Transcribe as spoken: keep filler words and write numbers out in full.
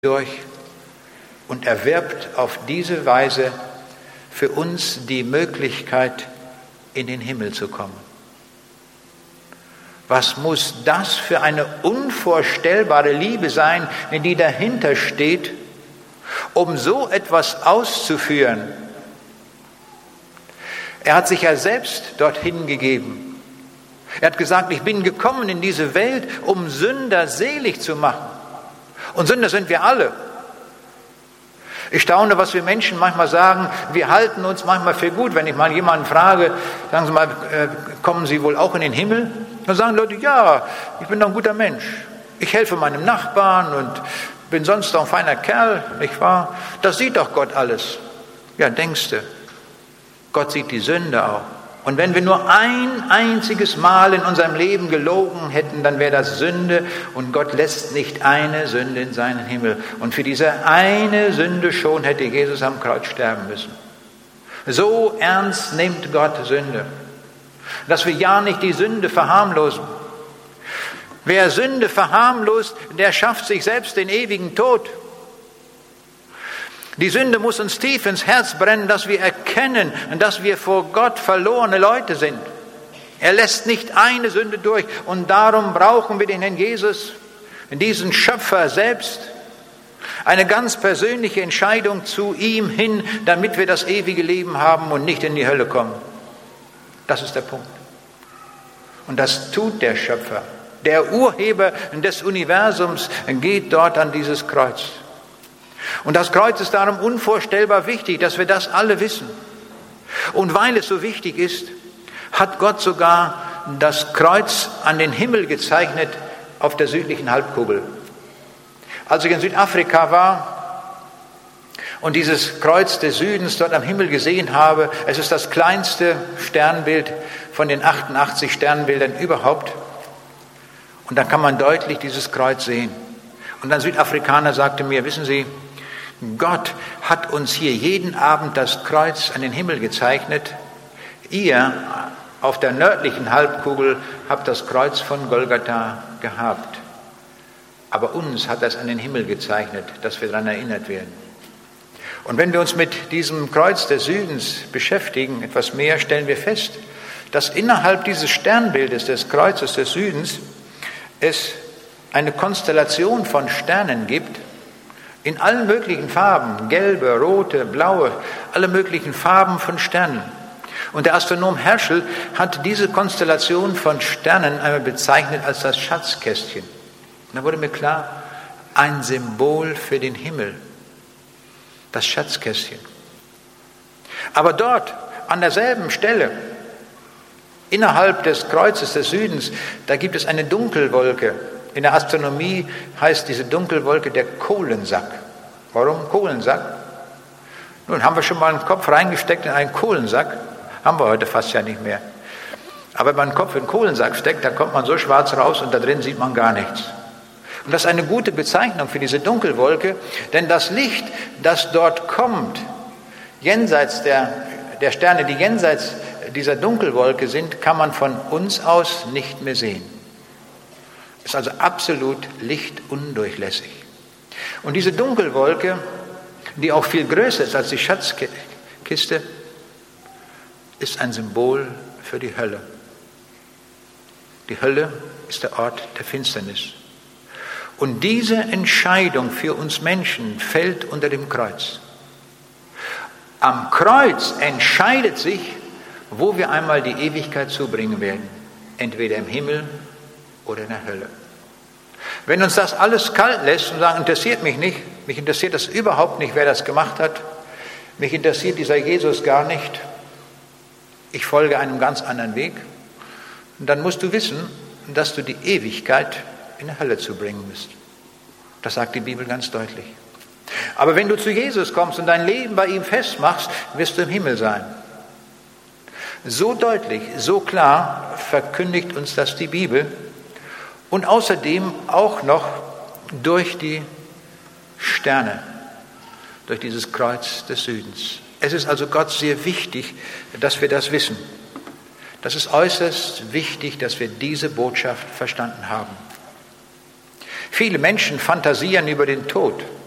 durch und erwirbt auf diese Weise für uns die Möglichkeit, in den Himmel zu kommen. Was muss das für eine unvorstellbare Liebe sein, die dahinter steht, um so etwas auszuführen? Er hat sich ja selbst dorthin gegeben. Er hat gesagt, ich bin gekommen in diese Welt, um Sünder selig zu machen. Und Sünder sind wir alle. Ich staune, was wir Menschen manchmal sagen. Wir halten uns manchmal für gut. Wenn ich mal jemanden frage, sagen Sie mal, äh, kommen Sie wohl auch in den Himmel? Dann sagen Leute, ja, ich bin doch ein guter Mensch. Ich helfe meinem Nachbarn und bin sonst auch ein feiner Kerl, nicht wahr? Das sieht doch Gott alles. Ja, denkst du, Gott sieht die Sünde auch. Und wenn wir nur ein einziges Mal in unserem Leben gelogen hätten, dann wäre das Sünde und Gott lässt nicht eine Sünde in seinen Himmel. Und für diese eine Sünde schon hätte Jesus am Kreuz sterben müssen. So ernst nimmt Gott Sünde, dass wir ja nicht die Sünde verharmlosen. Wer Sünde verharmlost, der schafft sich selbst den ewigen Tod. Die Sünde muss uns tief ins Herz brennen, dass wir erkennen, dass wir vor Gott verlorene Leute sind. Er lässt nicht eine Sünde durch und darum brauchen wir den Herrn Jesus, diesen Schöpfer selbst, eine ganz persönliche Entscheidung zu ihm hin, damit wir das ewige Leben haben und nicht in die Hölle kommen. Das ist der Punkt. Und das tut der Schöpfer. Der Urheber des Universums geht dort an dieses Kreuz. Und das Kreuz ist darum unvorstellbar wichtig, dass wir das alle wissen. Und weil es so wichtig ist, hat Gott sogar das Kreuz an den Himmel gezeichnet auf der südlichen Halbkugel. Als ich in Südafrika war und dieses Kreuz des Südens dort am Himmel gesehen habe, es ist das kleinste Sternbild von den achtundachtzig Sternbildern überhaupt. Und da kann man deutlich dieses Kreuz sehen. Und ein Südafrikaner sagte mir, wissen Sie, Gott hat uns hier jeden Abend das Kreuz an den Himmel gezeichnet. Ihr auf der nördlichen Halbkugel habt das Kreuz von Golgatha gehabt. Aber uns hat er es an den Himmel gezeichnet, dass wir daran erinnert werden. Und wenn wir uns mit diesem Kreuz des Südens beschäftigen, etwas mehr, stellen wir fest, dass innerhalb dieses Sternbildes des Kreuzes des Südens es eine Konstellation von Sternen gibt, in allen möglichen Farben, gelbe, rote, blaue, alle möglichen Farben von Sternen. Und der Astronom Herschel hat diese Konstellation von Sternen einmal bezeichnet als das Schatzkästchen. Und da wurde mir klar, ein Symbol für den Himmel, das Schatzkästchen. Aber dort, an derselben Stelle, innerhalb des Kreuzes des Südens, da gibt es eine Dunkelwolke. In der Astronomie heißt diese Dunkelwolke der Kohlensack. Warum Kohlensack? Nun, haben wir schon mal einen Kopf reingesteckt in einen Kohlensack? Haben wir heute fast ja nicht mehr. Aber wenn man einen Kopf in einen Kohlensack steckt, dann kommt man so schwarz raus und da drin sieht man gar nichts. Und das ist eine gute Bezeichnung für diese Dunkelwolke, denn das Licht, das dort kommt, jenseits der, der Sterne, die jenseits dieser Dunkelwolke sind, kann man von uns aus nicht mehr sehen. Ist also absolut lichtundurchlässig. Und diese Dunkelwolke, die auch viel größer ist als die Schatzkiste, ist ein Symbol für die Hölle. Die Hölle ist der Ort der Finsternis. Und diese Entscheidung für uns Menschen fällt unter dem Kreuz. Am Kreuz entscheidet sich, wo wir einmal die Ewigkeit zubringen werden. Entweder im Himmel oder in der Hölle. Wenn uns das alles kalt lässt und sagen, interessiert mich nicht, mich interessiert das überhaupt nicht, wer das gemacht hat, mich interessiert dieser Jesus gar nicht, ich folge einem ganz anderen Weg, und dann musst du wissen, dass du die Ewigkeit in der Hölle zubringen musst. Das sagt die Bibel ganz deutlich. Aber wenn du zu Jesus kommst und dein Leben bei ihm festmachst, wirst du im Himmel sein. So deutlich, so klar verkündigt uns das die Bibel und außerdem auch noch durch die Sterne, durch dieses Kreuz des Südens. Es ist also Gott sehr wichtig, dass wir das wissen. Das ist äußerst wichtig, dass wir diese Botschaft verstanden haben. Viele Menschen fantasieren über den Tod.